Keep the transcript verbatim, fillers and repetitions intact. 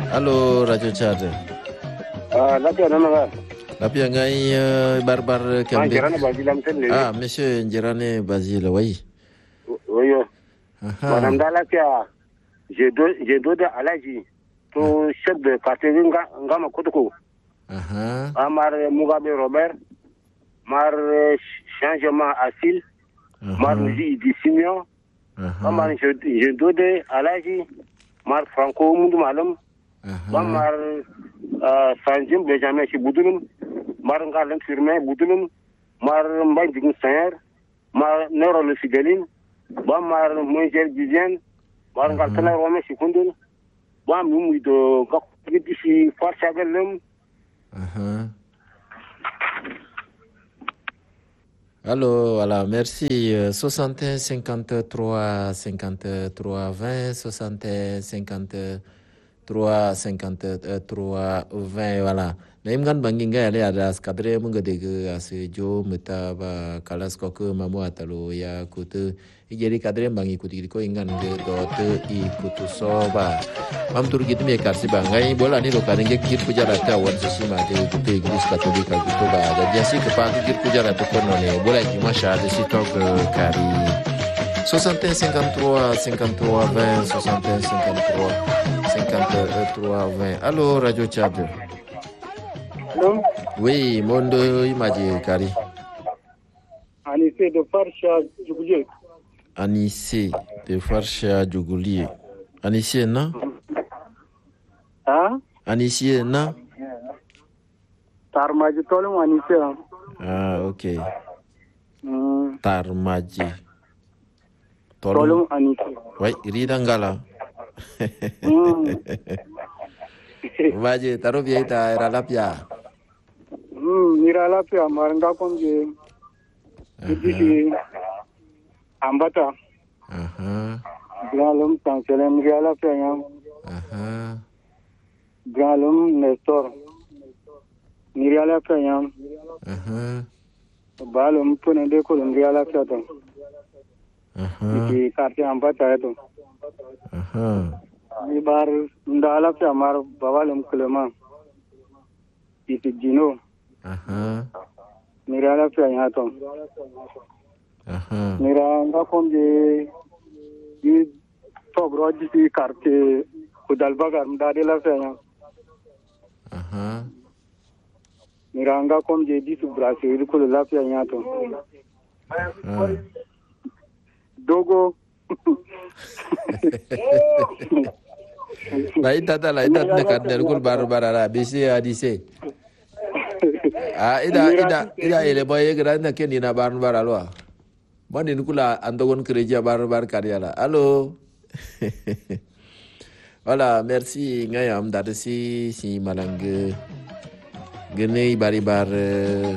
Allô, Radio Tchad. Ah, lafiya nan ga. Lafiya ngai barbar Ah, Kambe. Njerane Basile am telle. Ah, monsieur Njerane Basile, oui. Oui. Aha. Madame da lafiya. Je do je do da Alaji. To chef de quartier nga ngama Kotoko. Aha. Amar Mugabe Robert. Mar changement Asil. Mar Muzi di Simeon. Amar je je do de Alaji. Mar Franco Mundu Malam. Mar Sanjim Benjamin Shibudulum. Mar Ngalen Firmin Budulum. Mar Mbay Dign Sayer. Mar Nero Le Fideline. Ba mar Moïse Diziane. Mar Ngal Tana Rome Shikundul. Ba Mumu do Gakiti si Farsagalum. Aha. Allô, voilà, merci. soixante et un cinquante-trois cinquante-trois vingt, soixante et un cinquante-trois cinquante-trois vingt, voilà. Na imgan banginga yale ada skadre munga dege ase jo meta ba kalas koke mamu atalo ya kutu ijeri kadre bangi kuti ko ingan ge dote i kutu soba mam tur gitu me karsi bangai bola ni lo kanenge kir pujarata wan sima de kutu igris katolika kutu ba da jasi ke pa kir pujarata kono ne bola ki masha de sitok kari soixante et un cinquante-trois cinquante-trois vingt soixante et un cinquante-trois cinquante-trois vingt. Allô Radio Tchad. Allô? Oui, Mondo Imaji Kari. Anissé de Farsha Djougoulié. Anissé de Farsha Djougoulié. Anissé, non? Hein? Anissé, non? Tarmaji Tolum Anissé. Ah, ok. Mm. Tarmaji. Tolum Anissé. Oui, Ridangala. Mm. Maji, taruh biaya ita era lapia. Hmm, Nirala Pia Maranga Komje. Idi Ambata. Aha. Granlum Tanselem Nirala Pia Yam. Aha. Granlum Nestor. Nirala Pia Yam. Aha. Balum Punende Kulum Nirala Pia Tom. Aha. Idi Karte Ambata Tom. Aha. Ibar Ndala Pia Mar Babalum Kulema. Idi Jino. Aha. Nirala Pia Yam Tom. Aha. Niranga Komje. Di Tobro Di Karte Kudalbagar Mdade La Pia Yam. Aha. Niranga Komje Di Subrasi Kulu La Pia Yam Tom. Dogo. Lain tata lain tata nekat nerkul baru barara bisi adise. Ah ida ida ida ele boye geran nak ni na baru baralo. Mandi nukula andogon kerja baru bar karya la. Halo. Voilà, merci ngayam dari si si malangge. Gene bari bar